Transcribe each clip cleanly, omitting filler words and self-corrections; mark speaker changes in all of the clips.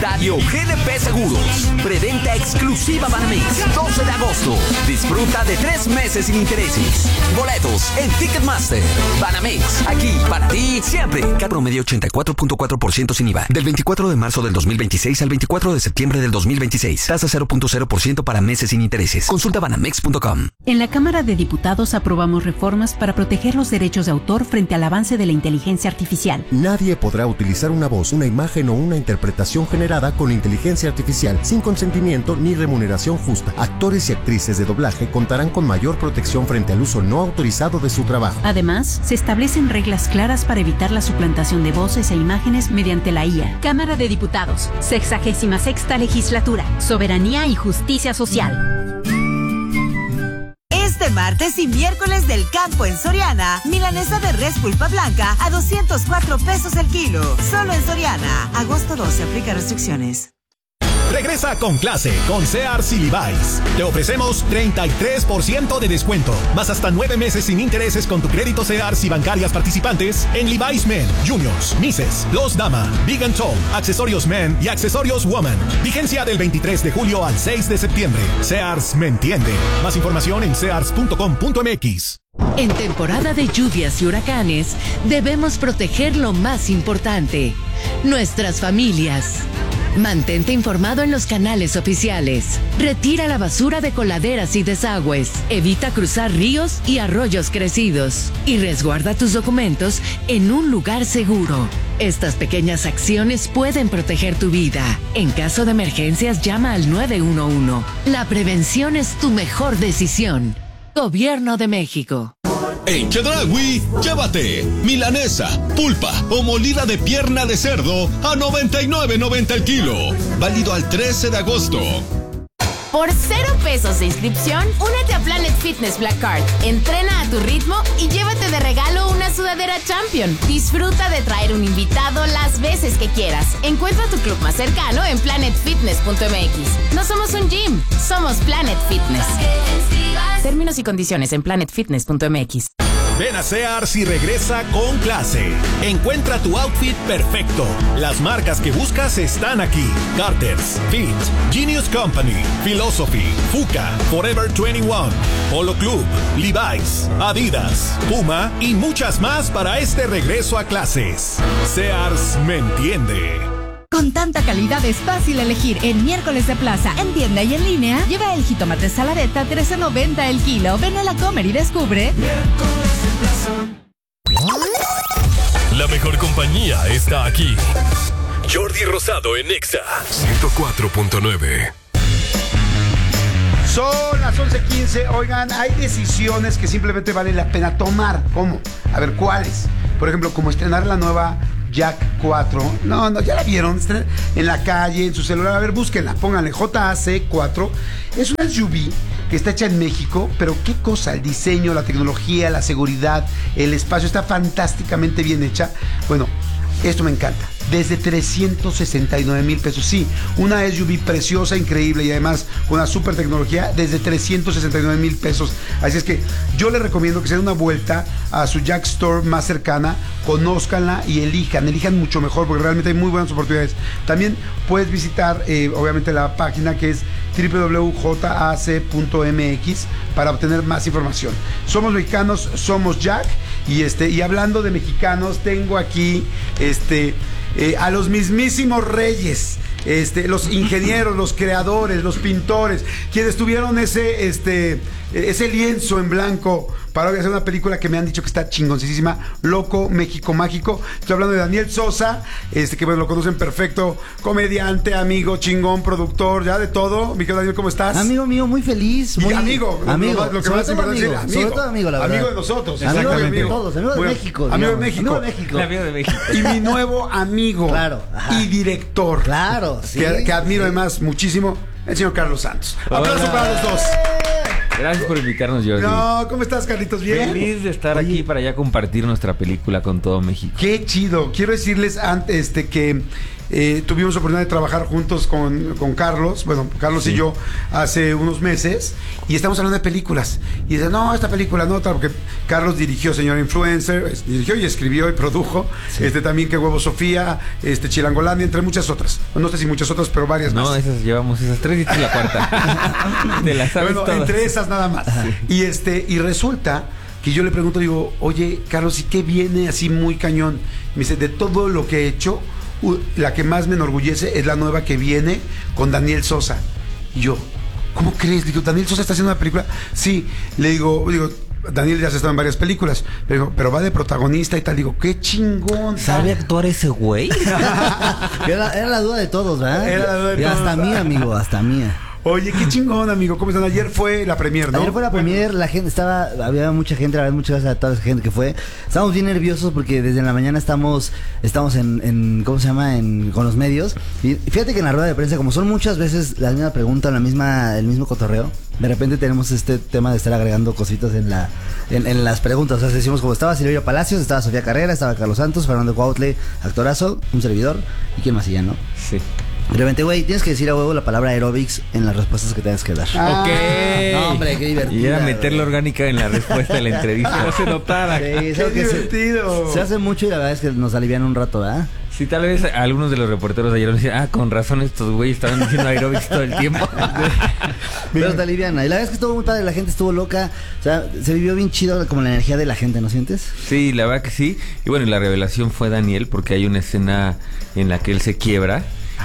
Speaker 1: Estadio GNP Seguros. Preventa exclusiva Banamex, 12 de agosto. Disfruta de 3 meses sin intereses. Boletos en Ticketmaster. Banamex, aquí para ti siempre. Cat promedio 84.4% sin IVA. Del 24 de marzo del 2026 al 24 de septiembre del 2026. Tasa 0.0% para meses sin intereses. Consulta banamex.com.
Speaker 2: En la Cámara de Diputados aprobamos reformas para proteger los derechos de autor frente al avance de la inteligencia artificial.
Speaker 3: Nadie podrá utilizar una voz, una imagen o una interpretación generada con inteligencia artificial sin consentimiento ni remuneración justa. Actores y actrices de doblaje contarán con mayor protección frente al uso no autorizado de su trabajo.
Speaker 2: Además, se establecen reglas claras para evitar la suplantación de voces e imágenes mediante la IA. Cámara de Diputados, 66ª Legislatura, Soberanía y Justicia Social.
Speaker 4: Este martes y miércoles del campo en Soriana, milanesa de res pulpa blanca a 204 pesos el kilo. Solo en Soriana. Agosto 12, aplica restricciones.
Speaker 5: Regresa con clase con Sears y Levi's. Te ofrecemos 33% de descuento, más hasta 9 meses sin intereses con tu crédito Sears y bancarias participantes en Levi's Men, Juniors, Misses, Los Dama, Big and Tall, accesorios Men y accesorios Woman. Vigencia del 23 de julio al 6 de septiembre. Sears me entiende. Más información en sears.com.mx.
Speaker 6: En temporada de lluvias y huracanes, debemos proteger lo más importante, nuestras familias. Mantente informado en los canales oficiales. Retira la basura de coladeras y desagües. Evita cruzar ríos y arroyos crecidos. Y resguarda tus documentos en un lugar seguro. Estas pequeñas acciones pueden proteger tu vida. En caso de emergencias, llama al 911. La prevención es tu mejor decisión. Gobierno de México.
Speaker 7: En Chedraui, llévate milanesa, pulpa o molida de pierna de cerdo a $99.90 el kilo. Válido al 13 de agosto.
Speaker 8: Por 0 pesos de inscripción, únete a Planet Fitness Black Card. Entrena a tu ritmo y llévate de regalo una sudadera Champion. Disfruta de traer un invitado las veces que quieras. Encuentra tu club más cercano en planetfitness.mx. No somos un gym, somos Planet Fitness. Términos y condiciones en planetfitness.mx.
Speaker 5: Ven a Sears y regresa con clase. Encuentra tu outfit perfecto. Las marcas que buscas están aquí. Carter's, Fit, Genius Company, Philosophy, Fuka, Forever 21, Polo Club, Levi's, Adidas, Puma y muchas más para este regreso a clases. Sears me entiende.
Speaker 9: Con tanta calidad es fácil elegir en miércoles de plaza, en tienda y en línea. Lleva el jitomate saladeta $13.90 el kilo. Ven a la Comer y descubre. Miércoles de
Speaker 10: plaza. La mejor compañía está aquí. Jordi Rosado en Exa 104.9.
Speaker 11: Son las 11:15. Oigan, hay decisiones que simplemente vale la pena tomar. ¿Cómo? A ver, ¿cuáles? Por ejemplo, como estrenar la nueva Jack 4. No, ya la vieron. Está en la calle, en su celular. A ver, búsquenla. Pónganle JAC 4. Es una SUV que está hecha en México, pero qué cosa, el diseño, la tecnología, la seguridad, el espacio, está fantásticamente bien hecha. Bueno, esto me encanta. Desde 369,000 pesos. Sí, una SUV preciosa, increíble y además con una super tecnología desde 369,000 pesos. Así es que yo les recomiendo que se den una vuelta a su Jack Store más cercana, conózcanla y elijan mucho mejor porque realmente hay muy buenas oportunidades. También puedes visitar obviamente la página que es www.jac.mx para obtener más información. Somos mexicanos, somos Jack y hablando de mexicanos tengo aquí a los mismísimos reyes, los ingenieros, los creadores, los pintores, quienes tuvieron ese lienzo en blanco para hacer una película que me han dicho que está chingoncísima, Loco, México Mágico. Estoy hablando de Daniel Sosa, que bueno, lo conocen perfecto, comediante, amigo, chingón, productor, ya de todo. Miguel Daniel, ¿cómo estás?
Speaker 12: Amigo mío, muy feliz. Muy
Speaker 11: amigo.
Speaker 12: Lo que más es importante decir, amigo. Sobre todo amigo, la verdad.
Speaker 11: Amigo de nosotros.
Speaker 12: Amigo de todos, amigo de México.
Speaker 11: Amigo de México.
Speaker 12: Amigo de México.
Speaker 11: Y mi nuevo amigo.
Speaker 12: Claro.
Speaker 11: Y director.
Speaker 12: Claro, sí.
Speaker 11: Que admiro además muchísimo, el señor Carlos Santos. Aplauso para los dos.
Speaker 13: Gracias por invitarnos, Jordi.
Speaker 11: No, ¿cómo estás, Carlitos? ¿Bien?
Speaker 13: Feliz de estar aquí para ya compartir nuestra película con todo México.
Speaker 11: Qué chido. Quiero decirles antes que tuvimos la oportunidad de trabajar juntos con Carlos, bueno, Carlos y yo, hace unos meses, y estamos hablando de películas. Y dice, no, esta película no, porque Carlos dirigió Señor Influencer, dirigió y escribió y produjo, también Que Huevo Sofía, Chilangolandia, entre muchas otras. No sé si muchas otras, pero varias más.
Speaker 13: No, llevamos esas 3 y esta es la cuarta. Te las sabes todas.
Speaker 11: Entre esas nada más. Y resulta que yo le pregunto, digo, oye, Carlos, ¿y qué viene así muy cañón? Me dice, de todo lo que he hecho, la que más me enorgullece es la nueva que viene con Daniel Sosa. Y yo, ¿cómo crees? Digo, ¿Daniel Sosa está haciendo una película? Sí. Le digo, Daniel ya se estado en varias películas, pero va de protagonista y tal. Digo, qué chingón.
Speaker 13: ¿Sabe actuar ese güey?
Speaker 12: Era la duda de todos, ¿verdad?
Speaker 11: Era la duda de todos.
Speaker 12: Hasta mía, amigo, hasta mía.
Speaker 11: Oye, qué chingón, amigo. ¿Cómo están? Ayer fue la premier, ¿no?
Speaker 12: Ayer fue la premier, la gente había mucha gente, la verdad, muchas gracias a toda esa gente que fue. Estábamos bien nerviosos porque desde la mañana estamos en ¿cómo se llama? Con los medios. Y fíjate que en la rueda de prensa, como son muchas veces la misma pregunta, el mismo cotorreo, de repente tenemos este tema de estar agregando cositas en las preguntas. O sea, decimos como estaba Silvia Palacios, estaba Sofía Carrera, estaba Carlos Santos, Fernando Cuautle, actorazo, un servidor, y quién más ya, ¿no?
Speaker 13: Sí.
Speaker 12: De repente, güey, tienes que decir a huevo la palabra aerobics en las respuestas que tengas que dar.
Speaker 13: Ok.
Speaker 12: No, hombre, qué divertido.
Speaker 13: Y era meterla orgánica en la respuesta de la entrevista. No se notara.
Speaker 12: Sí,
Speaker 11: qué divertido.
Speaker 12: Se hace mucho y la verdad es que nos alivian un rato, ¿verdad?
Speaker 13: Sí, tal vez algunos de los reporteros de ayer decían, con razón estos güeyes estaban diciendo aerobics todo el tiempo.
Speaker 12: Pero te aliviana. Y la verdad es que estuvo muy padre, la gente estuvo loca. O sea, se vivió bien chido como la energía de la gente, ¿no sientes?
Speaker 13: Sí, la verdad que sí. Y bueno, la revelación fue Daniel, porque hay una escena en la que él se quiebra.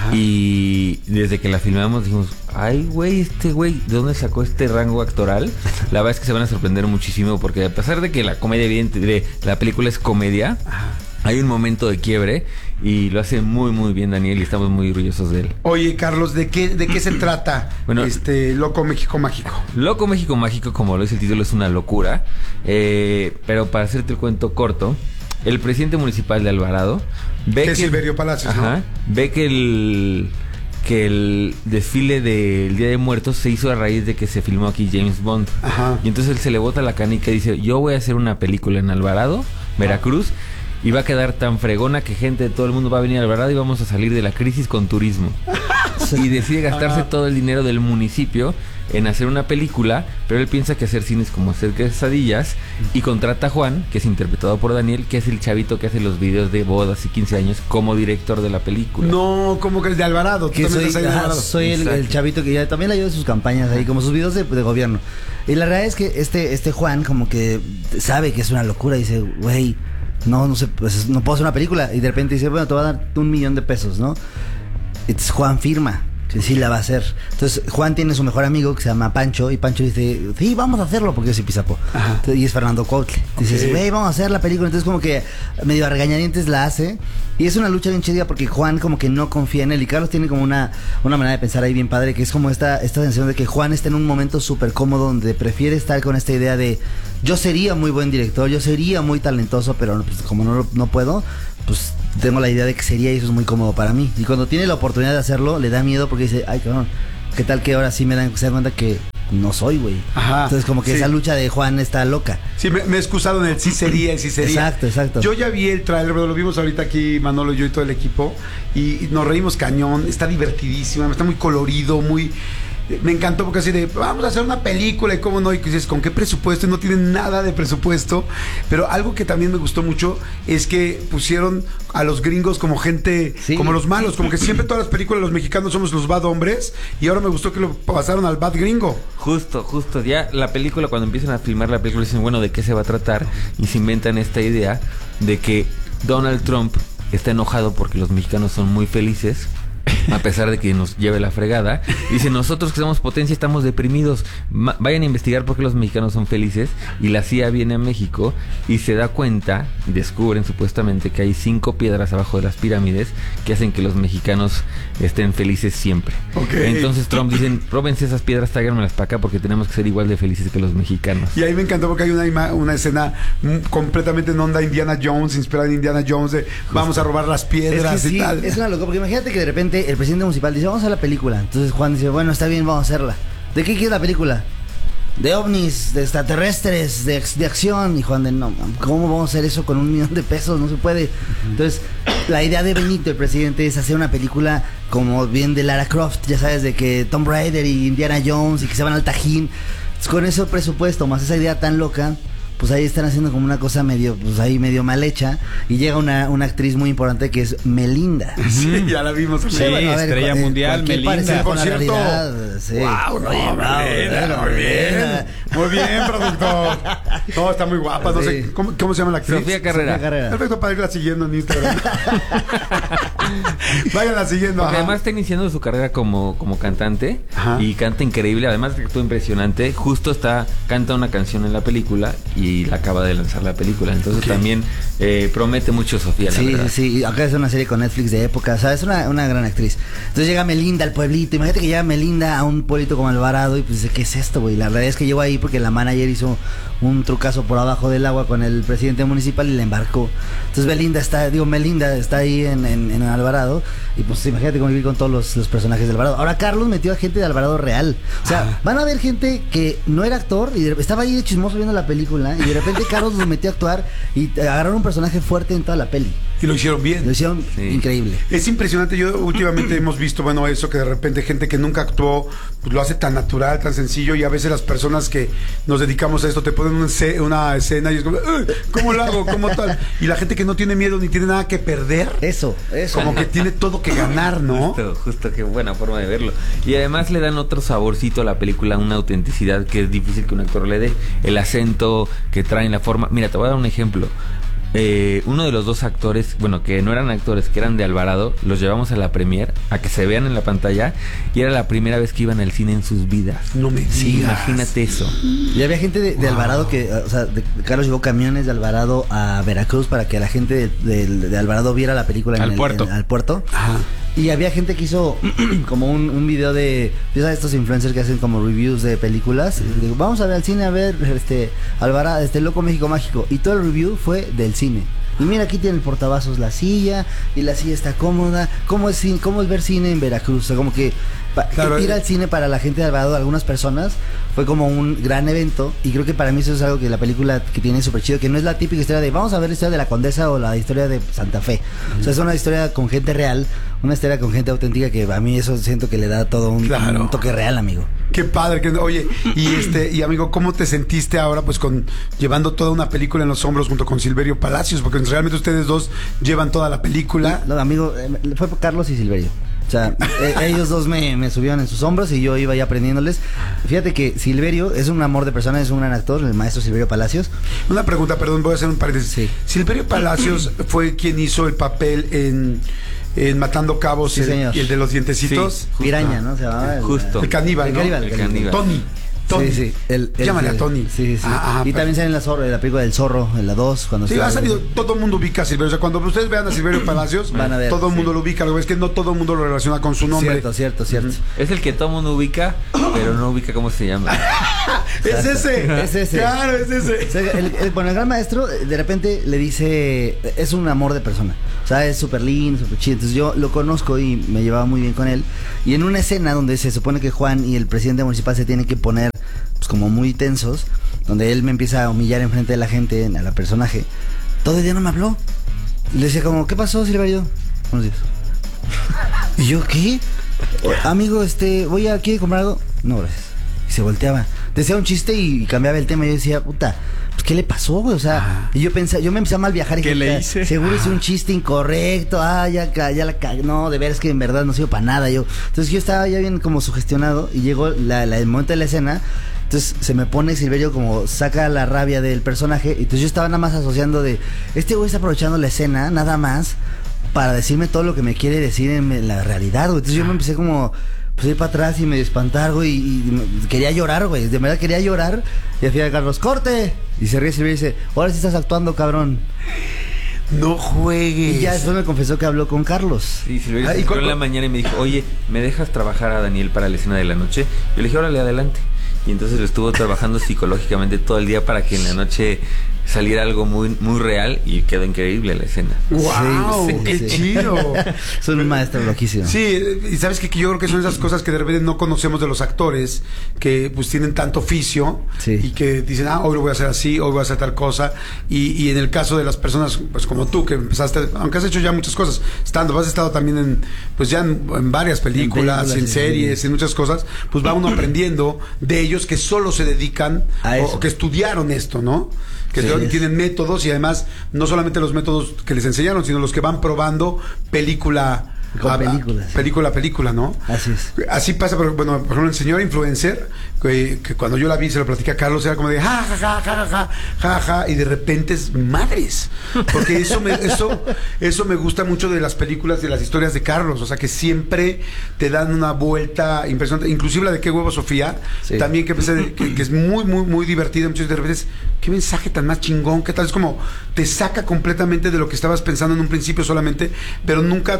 Speaker 13: Y desde que la filmamos dijimos, ay güey, ¿de dónde sacó este rango actoral? La verdad es que se van a sorprender muchísimo, porque a pesar de que la comedia de la película es comedia, hay un momento de quiebre y lo hace muy muy bien Daniel y estamos muy orgullosos de él.
Speaker 11: Oye, Carlos, ¿de qué se trata? Bueno, Loco México Mágico.
Speaker 13: Loco México Mágico, como lo dice el título, es una locura, pero para hacerte el cuento corto, el presidente municipal de Alvarado ve que
Speaker 11: Silverio Palacios, ¿no?
Speaker 13: Ve que el desfile del Día de Muertos se hizo a raíz de que se filmó aquí James Bond. Y entonces él se le bota la canica y dice, yo voy a hacer una película en Alvarado, Veracruz, y va a quedar tan fregona que gente de todo el mundo va a venir a Alvarado y vamos a salir de la crisis con turismo. Y decide gastarse todo el dinero del municipio en hacer una película, pero él piensa que hacer cine es como hacer quesadillas, y contrata a Juan, que es interpretado por Daniel, que es el chavito que hace los videos de bodas y 15 años como director de la película.
Speaker 11: No, como que es de Alvarado.
Speaker 12: Que soy el chavito que ya también le ayuda en sus campañas ahí, como sus videos de gobierno. Y la realidad es que este Juan como que sabe que es una locura y dice, güey, no sé, pues no puedo hacer una película. Y de repente dice, bueno, te voy a dar $1,000,000, ¿no? Entonces Juan firma que sí la va a hacer. Entonces Juan tiene su mejor amigo que se llama Pancho, y Pancho dice, sí, vamos a hacerlo, porque yo soy pisapo. Y es Fernando Cuautle. Dices, güey, vamos a hacer la película. Entonces como que medio a regañadientes la hace, y es una lucha bien chida porque Juan como que no confía en él, y Carlos tiene como una manera de pensar ahí bien padre, que es como esta sensación de que Juan está en un momento súper cómodo donde prefiere estar con esta idea de, yo sería muy buen director, yo sería muy talentoso, pero pues, como no puedo, pues tengo la idea de que sería, y eso es muy cómodo para mí. Y cuando tiene la oportunidad de hacerlo, le da miedo porque dice, ay, cabrón, ¿qué tal que ahora sí se dan cuenta que no soy, güey? Entonces como que esa lucha de Juan está loca.
Speaker 11: Sí, me he excusado en el sí sería, el sí sería.
Speaker 12: Exacto.
Speaker 11: Yo ya vi el tráiler, lo vimos ahorita aquí Manolo, yo y todo el equipo, y nos reímos cañón. Está divertidísima, está muy colorido, muy... Me encantó porque así de, vamos a hacer una película, y cómo no, y dices, ¿con qué presupuesto? Y no tienen nada de presupuesto. Pero algo que también me gustó mucho es que pusieron a los gringos como gente, como los malos, como que siempre todas las películas los mexicanos somos los bad hombres, y ahora me gustó que lo pasaron al bad gringo.
Speaker 13: Justo, ya la película, cuando empiezan a filmar la película, dicen, bueno, ¿de qué se va a tratar? Y se inventan esta idea de que Donald Trump está enojado porque los mexicanos son muy felices, a pesar de que nos lleve la fregada. Dice, nosotros que somos potencia estamos deprimidos. Vayan a investigar por qué los mexicanos son felices. Y la CIA viene a México y se da cuenta, descubren supuestamente que hay 5 piedras abajo de las pirámides que hacen que los mexicanos estén felices siempre. Entonces Trump dicen, róbense esas piedras, tráiganmelas para acá porque tenemos que ser igual de felices que los mexicanos.
Speaker 11: Y ahí me encantó porque hay una escena completamente en onda Indiana Jones, inspirada en Indiana Jones, de vamos a robar las piedras,
Speaker 12: y
Speaker 11: tal.
Speaker 12: Es una locura, porque imagínate que de repente el presidente municipal dice, vamos a hacer la película. Entonces Juan dice, bueno, está bien, vamos a hacerla. ¿De qué quieres la película? De ovnis, de extraterrestres, de acción. Y Juan de, no, ¿cómo vamos a hacer eso con $1,000,000? No se puede. Entonces la idea de Benito, el presidente, es hacer una película como bien de Lara Croft, ya sabes, de que Tomb Raider y Indiana Jones y que se van al Tajín. Entonces, con ese presupuesto, más esa idea tan loca, pues ahí están haciendo como una cosa medio mal hecha, y llega una actriz muy importante que es Melinda.
Speaker 11: Sí, ya la vimos.
Speaker 14: Sí, bueno, a ver, estrella mundial, Melinda.
Speaker 11: Por cierto,
Speaker 12: sí.
Speaker 11: Wow, muy bien, productor. No, está muy guapa, no sé, ¿cómo se llama la actriz?
Speaker 13: Sofía Carrera.
Speaker 11: Perfecto, para irla siguiendo en Instagram. Váyanla siguiendo.
Speaker 13: Porque además está iniciando su carrera como cantante. Ajá. Y canta increíble, además que actúa impresionante. Justo canta una canción en la película y la acaba de lanzar la película. Entonces también promete mucho Sofía, la verdad.
Speaker 12: Sí, acá es una serie con Netflix de época, o sea, es una gran actriz. Entonces llega Melinda al pueblito, imagínate que llega Melinda a un pueblito como Alvarado y pues dice, ¿qué es esto, güey? La realidad es que llegó ahí porque la manager hizo un trucazo por abajo del agua con el presidente municipal y la embarcó. Entonces Melinda está ahí en Alvarado, y pues imagínate convivir con todos los personajes de Alvarado. Ahora Carlos metió a gente de Alvarado real, o sea, van a ver gente que no era actor y estaba ahí de chismoso viendo la película, y de repente Carlos los metió a actuar y agarraron un personaje fuerte en toda la peli.
Speaker 11: Y lo hicieron bien.
Speaker 12: Lo hicieron increíble.
Speaker 11: Es impresionante. Yo últimamente hemos visto, bueno, eso que de repente gente que nunca actuó, pues lo hace tan natural, tan sencillo, y a veces las personas que nos dedicamos a esto te ponen una escena y es como, ¿cómo lo hago? ¿Cómo tal? Y la gente que no tiene miedo ni tiene nada que perder.
Speaker 12: Eso.
Speaker 11: Como que tiene todo que ganar, ¿no?
Speaker 13: Justo, qué buena forma de verlo. Y además le dan otro saborcito a la película, una autenticidad que es difícil que un actor le dé. El acento que traen, la forma. Mira, te voy a dar un ejemplo. Uno de los dos actores, bueno, que no eran actores, que eran de Alvarado, los llevamos a la premier a que se vean en la pantalla, y era la primera vez que iban al cine en sus vidas.
Speaker 11: No me digas.
Speaker 13: Sí, imagínate eso.
Speaker 12: Y había gente de Alvarado que, o sea, Carlos llevó camiones de Alvarado a Veracruz para que la gente de Alvarado viera la película al puerto. Ajá. Y había gente que hizo como un video de, ¿sabes? Estos influencers que hacen como reviews de películas. Digo, vamos a ver al cine a ver Alvarado, Loco México Mágico. Y todo el review fue del cine. Y mira, aquí tiene el portavasos la silla, y la silla está cómoda. ¿Cómo es ver cine en Veracruz? O sea, como que ir al cine para la gente de Alvarado, algunas personas, fue como un gran evento. Y creo que para mí eso es algo que la película que tiene súper chido, que no es la típica historia de vamos a ver la historia de la Condesa o la historia de Santa Fe. O sea, es una historia con gente real, una historia con gente auténtica, que a mí eso siento que le da todo un toque real, amigo.
Speaker 11: Qué padre. Oye, y amigo, ¿cómo te sentiste ahora pues llevando toda una película en los hombros junto con Silverio Palacios? Porque realmente ustedes dos llevan toda la película.
Speaker 12: No, amigo, fue Carlos y Silverio. O sea, ellos dos me subieron en sus hombros y yo iba ahí aprendiéndoles. Fíjate que Silverio es un amor de persona, es un gran actor, el maestro Silverio Palacios.
Speaker 11: Una pregunta, perdón, voy a hacer un paréntesis. Sí. Silverio Palacios fue quien hizo el papel en Matando Cabos, y el de los dientecitos.
Speaker 12: Sí, Piraña, ¿no? Se llamaba
Speaker 11: el caníbal, ¿no? El caníbal. Tony.
Speaker 12: Sí.
Speaker 11: Llámale a Tony.
Speaker 12: Sí. Y también sale en la película del Zorro, en la 2.
Speaker 11: Sí, ha salido, todo el mundo ubica a Silverio. O sea, cuando ustedes vean a Silverio Palacios, van a ver, todo el mundo lo ubica. Lo que es que no todo el mundo lo relaciona con su nombre.
Speaker 12: Cierto.
Speaker 13: Es el que todo el mundo ubica, pero no ubica cómo se llama.
Speaker 11: Es ese. Claro, es ese.
Speaker 12: O sea, el gran maestro, de repente le dice, es un amor de persona. O sea, es súper lindo, súper chido. Entonces yo lo conozco y me llevaba muy bien con él. Y en una escena donde se supone que Juan y el presidente municipal se tienen que poner pues como muy tensos, donde él me empieza a humillar enfrente de la gente, a la personaje, todo el día no me habló. Y le decía como, ¿qué pasó, Silverio? Buenos días. Y yo, ¿qué? Amigo, voy aquí a comprar algo. No, gracias. Y se volteaba. Decía un chiste y cambiaba el tema. Y yo decía, puta, pues ¿qué le pasó, güey? O sea, y yo me empecé a mal viajar y
Speaker 14: ¿qué le hice?
Speaker 12: Seguro hice un chiste incorrecto. Ya la cagué. No, de veras que en verdad no sirve para nada. Entonces yo estaba ya bien como sugestionado. Y llegó el momento de la escena. Entonces se me pone Silverio como saca la rabia del personaje. Y entonces yo estaba nada más asociando de, este güey está aprovechando la escena nada más para decirme todo lo que me quiere decir en la realidad, güey. Entonces yo me empecé como pues ir para atrás y medio espantar, güey, y quería llorar, güey. De verdad quería llorar. Y al final Carlos, ¡corte! Y se ríe Silverio y dice, ahora sí estás actuando, cabrón.
Speaker 11: No juegues.
Speaker 12: Y ya después me confesó que habló con Carlos.
Speaker 13: Sí, Silverio se entró en la mañana y me dijo, oye, ¿me dejas trabajar a Daniel para la escena de la noche? Yo le dije, órale, adelante. Y entonces lo estuvo trabajando psicológicamente todo el día para que en la noche saliera algo muy, muy real y quedó increíble la escena.
Speaker 11: ¡Wow!
Speaker 12: Sí,
Speaker 11: ¡Qué chido!
Speaker 12: Son un maestro loquísimo.
Speaker 11: Sí, y sabes que yo creo que son esas cosas que de repente no conocemos de los actores, que pues tienen tanto oficio y que dicen, hoy lo voy a hacer así, hoy voy a hacer tal cosa. Y en el caso de las personas, pues como tú, que empezaste, aunque has hecho ya muchas cosas, has estado también en varias películas, en series, en muchas cosas, pues va uno aprendiendo de ellos que solo se dedican o que estudiaron esto, ¿no? Que tienen métodos y además no solamente los métodos que les enseñaron, sino los que van probando película a película, ¿no?
Speaker 12: Así es.
Speaker 11: Así pasa, por ejemplo, el señor influencer, que cuando yo la vi, se lo platicé a Carlos, era como de ja, y de repente es madres. Porque eso me gusta mucho de las películas, de las historias de Carlos, o sea, que siempre te dan una vuelta impresionante, inclusive la de Qué huevo Sofía, también que es muy, muy, muy divertida, muchas de repente qué mensaje tan más chingón, qué tal, es como te saca completamente de lo que estabas pensando en un principio solamente, pero nunca,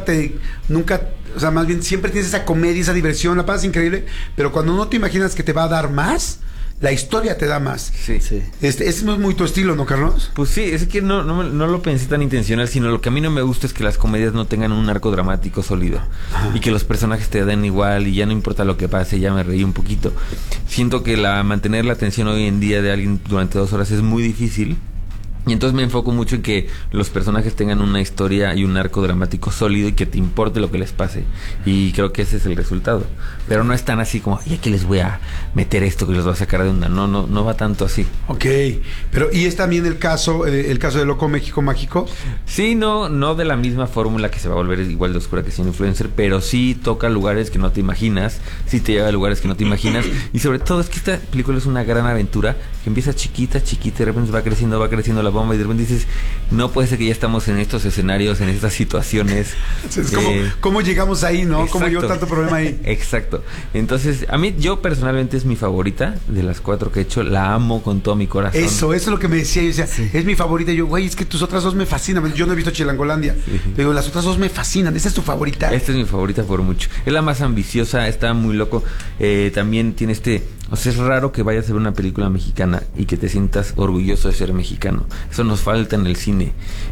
Speaker 11: o sea, más bien siempre tienes esa comedia, esa diversión, la pasas increíble, pero cuando no te imaginas que te va a dar más, la historia te da más. Ese no es muy tu estilo, ¿no, Carlos?
Speaker 13: Pues sí, es que no lo pensé tan intencional, sino lo que a mí no me gusta es que las comedias no tengan un arco dramático sólido y que los personajes te den igual y ya no importa lo que pase, ya me reí un poquito. Siento que mantener la atención hoy en día de alguien durante 2 horas es muy difícil. Y entonces me enfoco mucho en que los personajes tengan una historia y un arco dramático sólido y que te importe lo que les pase. Y creo que ese es el resultado. Pero no es tan así como, ay, aquí les voy a meter esto que los voy a sacar de onda. No va tanto así.
Speaker 11: Ok. Pero, ¿y es también el caso de Loco México Mágico?
Speaker 13: Sí, no de la misma fórmula, que se va a volver igual de oscura que Sin Influencer, pero sí toca lugares que no te imaginas, sí te lleva a lugares que no te imaginas. Y sobre todo es que esta película es una gran aventura que empieza chiquita, y de repente va creciendo la bomba y de repente dices, no puede ser que ya estamos en estos escenarios, en estas situaciones.
Speaker 11: Es ¿cómo llegamos ahí, no?
Speaker 13: Exacto.
Speaker 11: ¿Cómo llevo tanto problema ahí?
Speaker 13: Exacto. Entonces, yo personalmente es mi favorita de las 4 que he hecho, la amo con todo mi corazón.
Speaker 11: Eso es lo que me decía, yo decía, es mi favorita. Y yo, güey, es que tus otras 2 me fascinan. Yo no he visto Chilangolandia. Pero las otras 2 me fascinan. ¿Esa es tu favorita?
Speaker 13: Esta es mi favorita por mucho. Es la más ambiciosa, está muy loco. También tiene o sea, es raro que vayas a ver una película mexicana y que te sientas orgulloso de ser mexicano. Eso nos falta en el cine.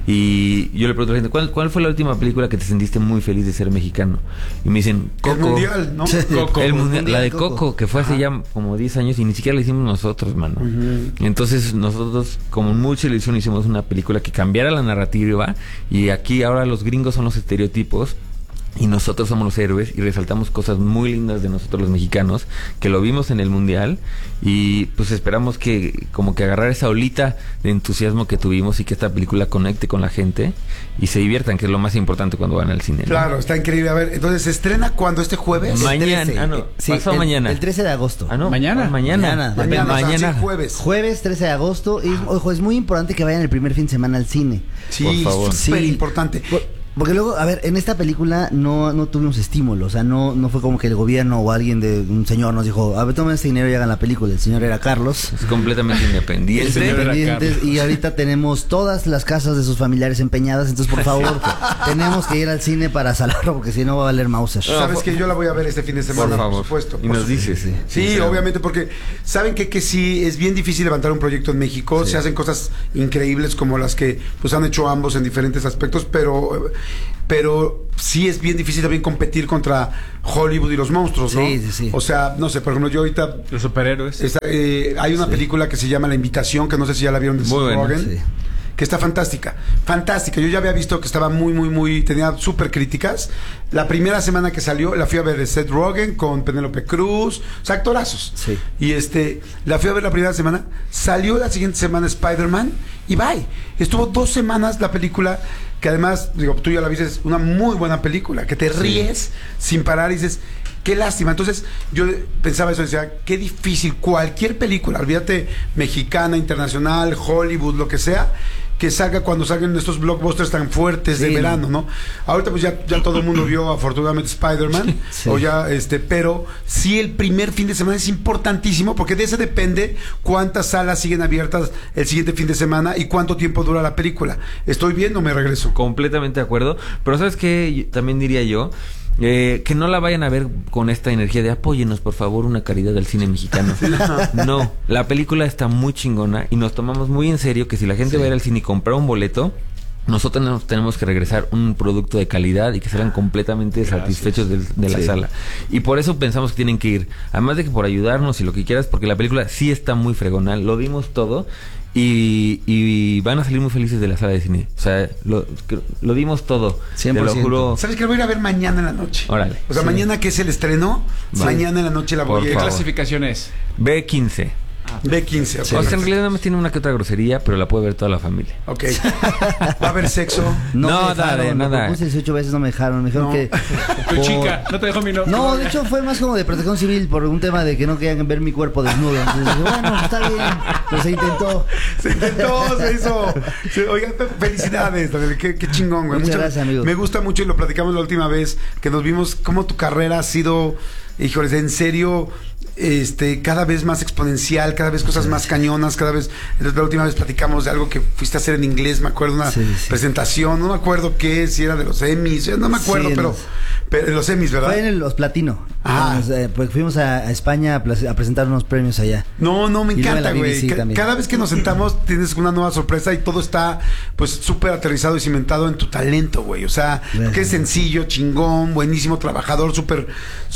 Speaker 13: Y yo le pregunto a la gente, ¿cuál fue la última película que te sentiste muy feliz de ser mexicano? Y me dicen, Coco.
Speaker 11: El Mundial, ¿no?
Speaker 13: Coco. El mundial, la de Coco, que fue hace ya como 10 años y ni siquiera la hicimos nosotros, mano. Entonces nosotros, con mucha ilusión, hicimos una película que cambiara la narrativa y aquí ahora los gringos son los estereotipos y nosotros somos los héroes y resaltamos cosas muy lindas de nosotros los mexicanos, que lo vimos en el Mundial y pues esperamos que como que agarrar esa olita de entusiasmo que tuvimos y que esta película conecte con la gente y se diviertan, que es lo más importante cuando van al cine, ¿no?
Speaker 11: Claro, está increíble. A ver, entonces, ¿se estrena cuándo? ¿Este jueves?
Speaker 13: Mañana. Pasado mañana.
Speaker 12: El 13 de agosto.
Speaker 13: Mañana.
Speaker 11: Mañana.
Speaker 12: Jueves 13 de agosto. Y, ojo, es muy importante que vayan el primer fin de semana al cine.
Speaker 11: Sí, por favor. Súper importante.
Speaker 12: Porque luego, a ver, en esta película no tuvimos estímulo, o sea, no fue como que el gobierno o un señor nos dijo, a ver, tomen este dinero y hagan la película. El señor era Carlos.
Speaker 13: Es completamente independiente.
Speaker 12: Y ahorita tenemos todas las casas de sus familiares empeñadas, entonces por favor, tenemos que ir al cine para salvarlo, porque si no va a valer Mauser.
Speaker 11: Sabes que yo la voy a ver este fin de semana, por supuesto.
Speaker 13: Y nos dices.
Speaker 11: Sí, obviamente, porque saben que sí, es bien difícil levantar un proyecto en México, se hacen cosas increíbles como las que pues han hecho ambos en diferentes aspectos, pero sí es bien difícil también competir contra Hollywood y los monstruos, ¿no?
Speaker 12: Sí.
Speaker 11: O sea, no sé, por ejemplo, yo ahorita...
Speaker 14: Los superhéroes.
Speaker 11: Hay una película que se llama La Invitación, que no sé si ya la vieron de Seth Rogen, que está fantástica. Yo ya había visto que estaba muy, tenía súper críticas. La primera semana que salió, la fui a ver de Seth Rogen con Penélope Cruz, o sea, actorazos.
Speaker 12: Sí.
Speaker 11: Y la fui a ver la primera semana, salió la siguiente semana Spider-Man y bye. Estuvo 2 semanas la película, que además, digo, tú ya la viste, es una muy buena película, que te ríes sin parar y dices, qué lástima. Entonces yo pensaba eso, decía, qué difícil, cualquier película, olvídate, mexicana, internacional, Hollywood, lo que sea, que salga cuando salgan estos blockbusters tan fuertes de verano, ¿no? Ahorita pues ya todo el mundo vio afortunadamente Spider-Man, o ya pero sí el primer fin de semana es importantísimo, porque de ese depende cuántas salas siguen abiertas el siguiente fin de semana y cuánto tiempo dura la película. ¿Estoy bien o me regreso?
Speaker 13: Completamente de acuerdo, pero ¿sabes qué? También diría yo Que no la vayan a ver con esta energía de apóyenos, por favor, una caridad del cine mexicano. No, la película está muy chingona y nos tomamos muy en serio que si la gente va a ir al cine y comprar un boleto, nosotros nos tenemos que regresar un producto de calidad y que salgan completamente satisfechos de la sala. Y por eso pensamos que tienen que ir. Además de que por ayudarnos y lo que quieras, porque la película sí está muy fregonal. Lo vimos todo y van a salir muy felices de la sala de cine. O sea, lo dimos todo. 100%. Te lo juro.
Speaker 11: ¿Sabes que lo voy a ir a ver mañana en la noche?
Speaker 13: Órale.
Speaker 11: O sea, mañana que es el estreno, mañana en la noche la voy a ir.
Speaker 14: ¿Qué clasificación es?
Speaker 13: B15.
Speaker 11: B15,
Speaker 13: o sea, en realidad nada más tiene una que otra grosería, pero la puede ver toda la familia.
Speaker 11: Ok. ¿Va a haber sexo?
Speaker 13: Nada.
Speaker 12: Lo puse 18 veces, no me dejaron. Me dijeron que...
Speaker 14: Tu chica, no te dejó mi novio.
Speaker 12: No, de hecho fue más como de protección civil por un tema de que no querían ver mi cuerpo desnudo. Entonces, bueno, está bien. Pero se intentó.
Speaker 11: Se hizo. Oigan, felicidades. Qué chingón, güey.
Speaker 12: Muchas gracias, amigo.
Speaker 11: Me gusta mucho y lo platicamos la última vez que nos vimos cómo tu carrera ha sido, híjoles, en serio... cada vez más exponencial, cada vez cosas más cañonas, cada vez. La última vez platicamos de algo que fuiste a hacer en inglés, me acuerdo, una presentación, no me acuerdo qué, si era de los Emmys, no me acuerdo, pero de los Emmys, ¿verdad?
Speaker 12: Fue en los Platino. Pues fuimos a España a presentar unos premios allá.
Speaker 11: No, me encanta, güey. Cada vez que nos sentamos tienes una nueva sorpresa y todo está pues súper aterrizado y cimentado en tu talento, güey. O sea, que es sencillo, chingón, buenísimo, trabajador, súper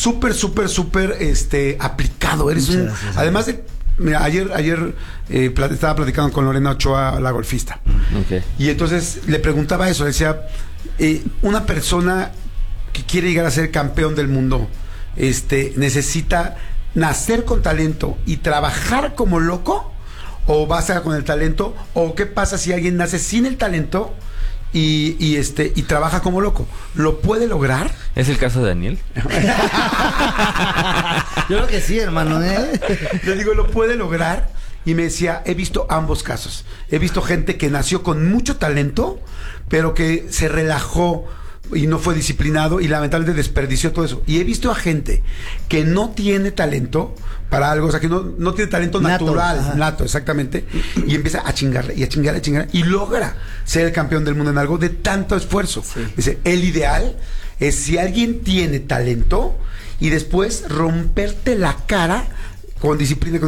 Speaker 11: aplicado. Eres un... Además de... Mira, ayer estaba platicando con Lorena Ochoa, la golfista.
Speaker 13: Okay.
Speaker 11: Y entonces le preguntaba eso, le decía, una persona que quiere llegar a ser campeón del mundo, necesita nacer con talento y trabajar como loco, o basta con el talento, o qué pasa si alguien nace sin el talento y trabaja como loco. ¿Lo puede lograr?
Speaker 13: ¿Es el caso de Daniel?
Speaker 12: Yo creo que sí, hermano.
Speaker 11: Le digo, ¿lo puede lograr? Y me decía, he visto ambos casos. He visto gente que nació con mucho talento, pero que se relajó y no fue disciplinado y lamentablemente desperdició todo eso. Y he visto a gente que no tiene talento para algo, o sea, que no tiene talento natural, nato, exactamente, y empieza a chingarle y logra ser el campeón del mundo en algo de tanto esfuerzo. Dice, el ideal es si alguien tiene talento y después romperte la cara con disciplina.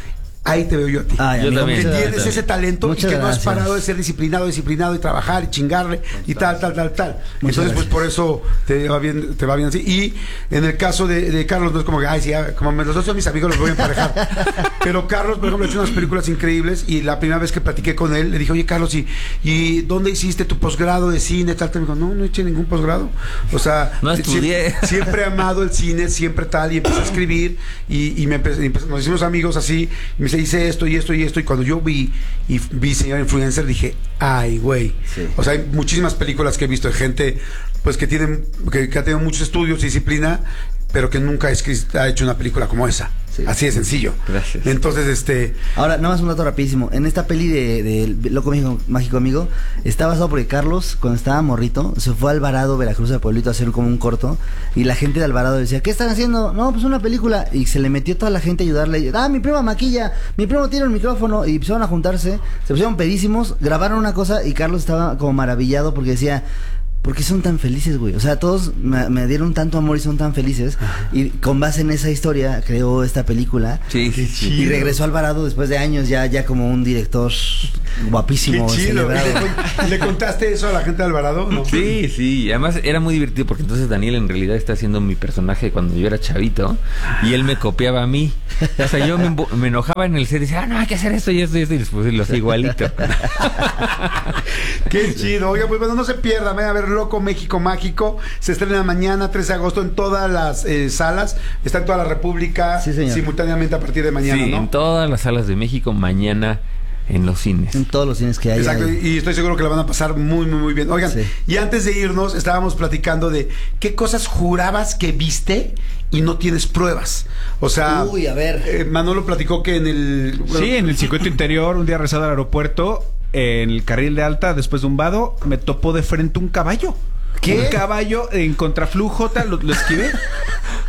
Speaker 11: Ahí te veo yo a ti.
Speaker 13: Yo también.
Speaker 11: Que tienes ese talento y que no has parado de ser disciplinado y trabajar y chingarle y tal. Entonces, pues por eso te va bien así. Y en el caso de Carlos, no es como que, ay, sí, como los dos son mis amigos, los voy a emparejar. Pero Carlos, por ejemplo, ha hecho unas películas increíbles y la primera vez que platiqué con él, le dije, oye, Carlos, ¿y dónde hiciste tu posgrado de cine? Tal. Me dijo, no eché ningún posgrado. O sea,
Speaker 13: no estudié.
Speaker 11: Siempre he amado el cine, siempre tal, y empecé a escribir y nos hicimos amigos así, y me dice, hice esto y cuando yo vi Señor Influencer dije, ay, güey. O sea, hay muchísimas películas que he visto de gente pues que ha tenido muchos estudios y disciplina, pero que nunca ha hecho una película como esa. Así de sencillo.
Speaker 13: Gracias.
Speaker 11: Entonces,
Speaker 12: Ahora, nada más un dato rapidísimo. En esta peli de Loco Mágico Amigo, está basado porque Carlos, cuando estaba morrito, se fue a Alvarado, Veracruz, al pueblito, a hacer como un corto. Y la gente de Alvarado decía, ¿qué están haciendo? No, pues una película. Y se le metió toda la gente a ayudarle. Mi prima maquilla, mi primo tiene el micrófono. Y empezaron a juntarse, se pusieron pedísimos, grabaron una cosa y Carlos estaba como maravillado porque decía... ¿Por qué son tan felices, güey? O sea, todos me dieron tanto amor y son tan felices. Y con base en esa historia creó esta película.
Speaker 13: Sí.
Speaker 12: Y regresó a Alvarado después de años ya como un director guapísimo.
Speaker 11: Qué chido. ¿Le contaste eso a la gente de Alvarado? ¿No?
Speaker 13: Sí. Además era muy divertido porque entonces Daniel en realidad está haciendo mi personaje cuando yo era chavito y él me copiaba a mí. O sea, yo me enojaba en el set y decía, no, hay que hacer esto y después lo hacía igualito.
Speaker 11: Qué chido. Oiga, pues bueno, no se pierdan, vayan a ver Loco México Mágico. Se estrena mañana, 13 de agosto, en todas las salas. Está en toda la República, simultáneamente a partir de mañana,
Speaker 13: ¿no? En todas las salas de México, mañana en los cines.
Speaker 12: En todos los cines que hay.
Speaker 11: Exacto, y estoy seguro que la van a pasar muy bien. Oigan, y antes de irnos, estábamos platicando de qué cosas jurabas que viste y no tienes pruebas. O sea,
Speaker 12: a ver.
Speaker 11: Manolo platicó que en el...
Speaker 14: en el circuito interior, un día rezado al aeropuerto, en el carril de alta, después de un vado, me topó de frente un caballo.
Speaker 11: ¿Qué?
Speaker 14: Un caballo en contraflujo, lo esquivé.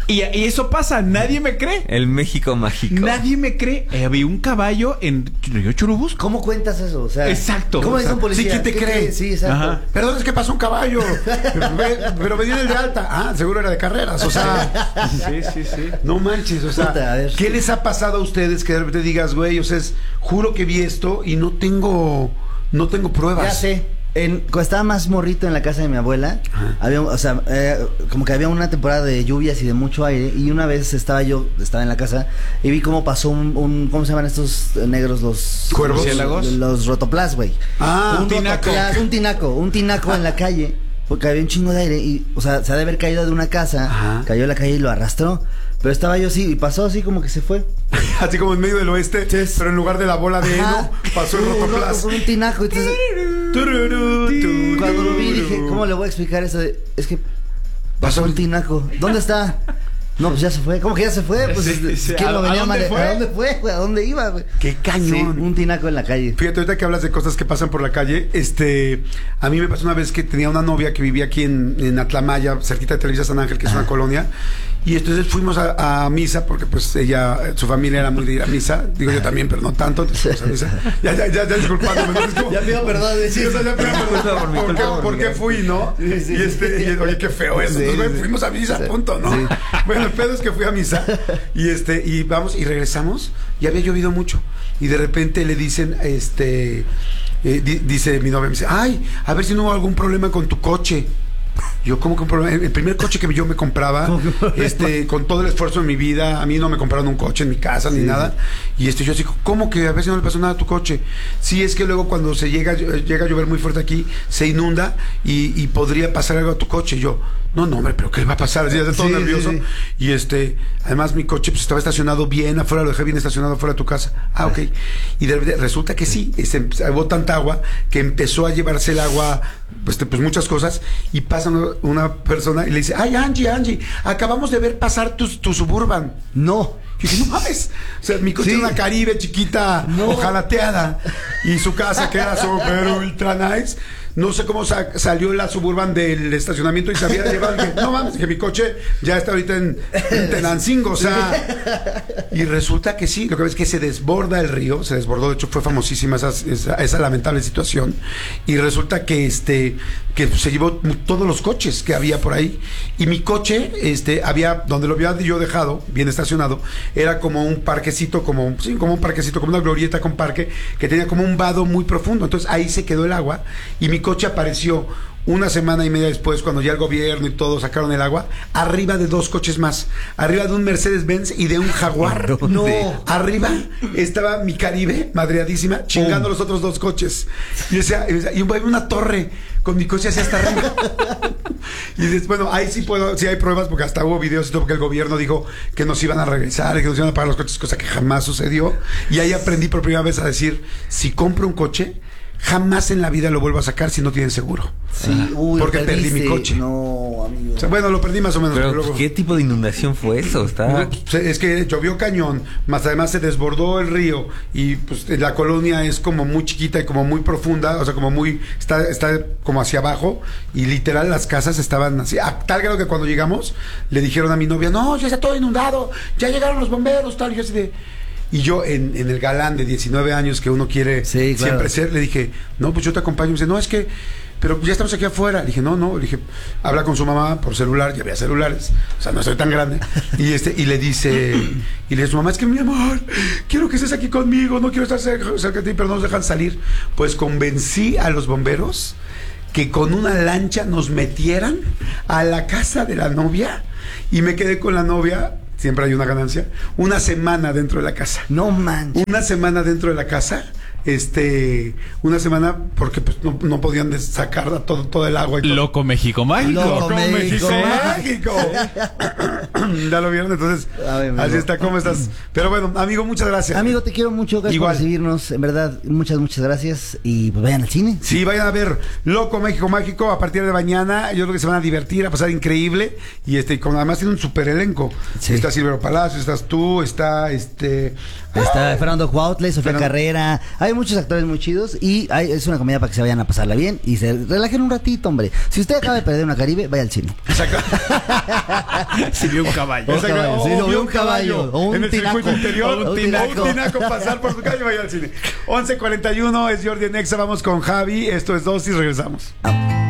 Speaker 14: Y eso pasa, nadie me cree.
Speaker 13: El México mágico.
Speaker 14: Nadie me cree. Había un caballo en Río Churubusco.
Speaker 12: ¿Cómo cuentas eso? O sea,
Speaker 14: exacto.
Speaker 12: ¿Cómo dice un policía?
Speaker 11: Sí, ¿quién te cree?
Speaker 12: Sí, exacto.
Speaker 11: Ajá. Perdón, es que pasó un caballo. pero me dieron el de alta. Ah, seguro era de carreras. O sea,
Speaker 14: sí.
Speaker 11: No manches, o sea,
Speaker 12: Puta, a ver.
Speaker 11: ¿qué les ha pasado a ustedes que de repente digas, güey, o sea, juro que vi esto y no tengo pruebas?
Speaker 12: Ya sé. Cuando estaba más morrito en la casa de mi abuela, había, o sea, como que había una temporada de lluvias y de mucho aire, y una vez estaba en la casa y vi cómo pasó un ¿cómo se llaman estos negros? Los
Speaker 11: cuervos,
Speaker 12: los rotoplas, güey.
Speaker 11: Un
Speaker 12: tinaco. Un tinaco en la calle, porque había un chingo de aire y, o sea, se ha de haber caído de una casa, cayó en la calle y lo arrastró. Pero estaba yo así, y pasó así como que se fue.
Speaker 11: Así como en medio del oeste, pero en lugar de la bola de heno, pasó el rotoplas.
Speaker 12: Un tinaco. Entonces, cuando lo vi dije, ¿cómo le voy a explicar eso? Es que pasó un tinaco. ¿Dónde está? No, pues ya se fue. ¿Cómo que ya se fue? Pues ¿quién lo venía a manejar? ¿A dónde fue, güey? ¿A dónde iba, güey?
Speaker 11: ¡Qué cañón!
Speaker 12: Sí, un tinaco en la calle.
Speaker 11: Fíjate, ahorita que hablas de cosas que pasan por la calle, a mí me pasó una vez que tenía una novia que vivía aquí en Atlamaya, cerquita de Televisa San Ángel, que es una colonia, y entonces fuimos a misa, porque pues su familia era muy de ir a misa, digo yo también, pero no tanto, entonces fuimos a misa. Ya disculpándome, ¿no? Es como,
Speaker 12: ya pido perdón.
Speaker 11: Sí, o sea, ya pido perdón. ¿Por qué fui, no? Sí. Y oye, qué feo eso. Entonces, fuimos a misa, punto, ¿no? Sí. Bueno, el pedo es que fui a misa y vamos y regresamos y había llovido mucho y de repente le dicen dice mi novia, me dice, ay, a ver si no hubo algún problema con tu coche. Yo, ¿cómo que un problema? El primer coche que yo me compraba, con todo el esfuerzo de mi vida, a mí no me compraron un coche en mi casa ni nada. Y yo así, ¿cómo que a veces no le pasó nada a tu coche? Sí, es que luego cuando se llega a llover muy fuerte aquí, se inunda y podría pasar algo a tu coche. Y yo, no, hombre, pero ¿qué le va a pasar? Así, todo nervioso. Y además mi coche pues estaba estacionado bien afuera, lo dejé bien estacionado afuera de tu casa. Ah, ok. Y resulta que sí, hubo tanta agua que empezó a llevarse el agua, pues muchas cosas, y pasa una persona y le dice, ay, Angie, acabamos de ver pasar tu Suburban.
Speaker 12: No.
Speaker 11: Y dije, no mames. O sea, mi coche era una Caribe chiquita, ojalateada, y su casa que era super ultra nice. No sé cómo salió la Suburban del estacionamiento y se había llevado. Dije, no mames, que mi coche ya está ahorita en Tenancingo, o sea. Y resulta que sí, lo que ves es que se desborda el río, se desbordó, de hecho fue famosísima esa lamentable situación. Y resulta que se llevó todos los coches que había por ahí. Y mi coche, había, donde lo había yo dejado, bien estacionado, era como un parquecito, como una glorieta con parque, que tenía como un vado muy profundo. Entonces ahí se quedó el agua y mi coche apareció una semana y media después, cuando ya el gobierno y todo sacaron el agua, arriba de 2 coches más, arriba de un Mercedes-Benz y de un Jaguar. No. Arriba estaba mi Caribe, madreadísima, chingando los otros 2 coches. Y una torre con mi coche hacia hasta arriba. Y bueno, ahí sí hay pruebas, porque hasta hubo videos y todo, porque el gobierno dijo que nos iban a regresar y que nos iban a pagar los coches, cosa que jamás sucedió. Y ahí aprendí por primera vez a decir, si compro un coche, jamás en la vida lo vuelvo a sacar si no tienen seguro.
Speaker 12: Sí,
Speaker 11: porque perdí mi coche.
Speaker 12: No, amigo.
Speaker 11: O sea, bueno, lo perdí más o menos.
Speaker 13: Pero luego, ¿qué tipo de inundación fue eso?
Speaker 11: Es que llovió cañón, más además se desbordó el río y pues la colonia es como muy chiquita y como muy profunda, o sea, como muy está como hacia abajo, y literal las casas estaban así, a tal grado que cuando llegamos le dijeron a mi novia, no, ya está todo inundado, ya llegaron los bomberos, tal. Y yo así de... Y yo, en el galán de 19 años que uno quiere siempre ser, le dije, no, pues yo te acompaño. Y me dice, no, es que, pero ya estamos aquí afuera. Le dije, no, le dije, habla con su mamá por celular, ya había celulares, o sea, no soy tan grande. Y le dice a su mamá, es que mi amor, quiero que estés aquí conmigo, no quiero estar cerca de ti, pero no nos dejan salir. Pues convencí a los bomberos que con una lancha nos metieran a la casa de la novia, y me quedé con la novia. Siempre hay una ganancia. Una semana dentro de la casa.
Speaker 12: No manches.
Speaker 11: Una semana dentro de la casa. Una semana porque pues no podían sacar todo el agua y todo.
Speaker 14: Loco México Mágico.
Speaker 11: Loco México Mágico. Ya lo vieron, entonces así está. ¿Cómo estás? Pero bueno, amigo, muchas gracias.
Speaker 12: Amigo, te quiero mucho. Gracias por recibirnos. En verdad, muchas gracias. Y pues vayan al cine.
Speaker 11: Sí, vayan a ver Loco México Mágico a partir de mañana. Yo creo que se van a divertir, a pasar increíble. Y además tiene un super elenco. Sí. Está Silvero Palacios, estás tú, está
Speaker 12: Fernando Cuautle, Sofía Carrera. Hay muchos actores muy chidos y es una comedia para que se vayan a pasarla bien y se relajen un ratito, hombre. Si usted acaba de perder una Caribe, vaya al cine.
Speaker 11: Exacto.
Speaker 14: Si vio un caballo.
Speaker 12: Si vio un caballo. O
Speaker 11: en
Speaker 12: un
Speaker 11: el
Speaker 12: tinaco.
Speaker 11: circuito interior.
Speaker 12: O
Speaker 11: Un tinaco pasar por su calle, vaya al cine. 11:41 es Jordi en Exa. Vamos con Javi. Esto es Dosis. Regresamos.